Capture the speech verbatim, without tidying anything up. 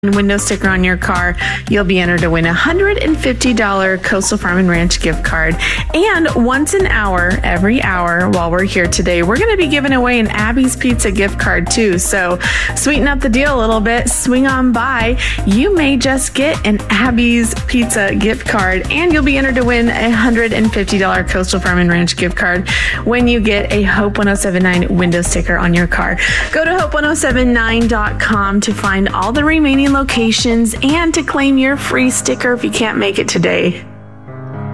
window sticker on your car, you'll be entered to win a one hundred fifty dollars Coastal Farm and Ranch gift card. And once an hour, every hour while we're here today, we're going to be giving away an Abby's Pizza gift card too. So sweeten up the deal a little bit, swing on by. You may just get an Abby's Pizza gift card, and you'll be entered to win a one hundred fifty dollars Coastal Farm and Ranch gift card when you get a Hope one oh seven nine window sticker on your car. Go to hope one oh seven nine dot com to find all the remaining locations and to claim your free sticker if you can't make it today.